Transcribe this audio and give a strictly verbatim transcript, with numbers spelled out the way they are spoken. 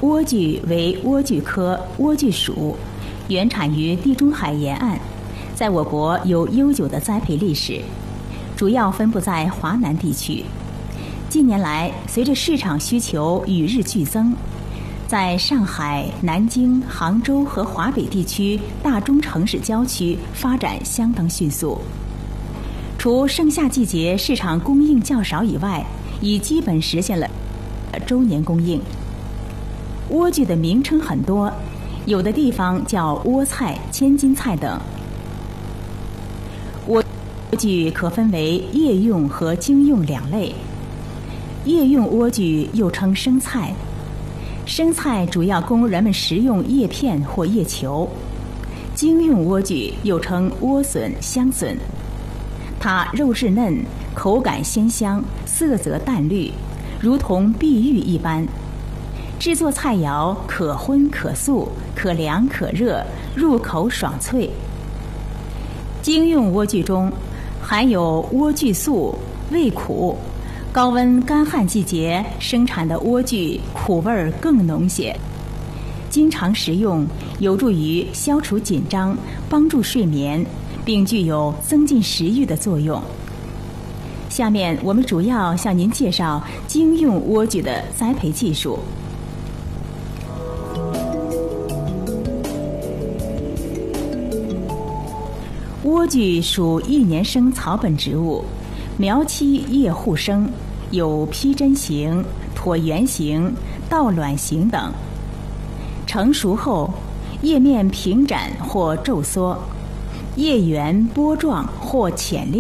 莴苣为莴苣科莴苣属，原产于地中海沿岸，在我国有悠久的栽培历史，主要分布在华南地区。近年来，随着市场需求与日俱增，在上海、南京、杭州和华北地区大中城市郊区发展相当迅速。除盛夏季节市场供应较少以外，已基本实现了周年供应。莴苣的名称很多，有的地方叫莴菜、千金菜等。莴苣可分为叶用和茎用两类。叶用莴苣又称生菜，生菜主要供人们食用叶片或叶球。茎用莴苣又称莴笋、香笋，它肉质嫩，口感鲜香，色泽淡绿，如同碧玉一般。制作菜肴可荤可素，可凉可热，入口爽脆。茎用莴苣中含有莴苣素，味苦。高温干旱季节生产的莴苣苦味更浓些，经常食用有助于消除紧张，帮助睡眠，并具有增进食欲的作用。下面我们主要向您介绍茎用莴苣的栽培技术。莴苣属一年生草本植物，苗期叶互生，有披针形、椭圆形、倒卵形等。成熟后，叶面平展或皱缩，叶缘波状或浅裂。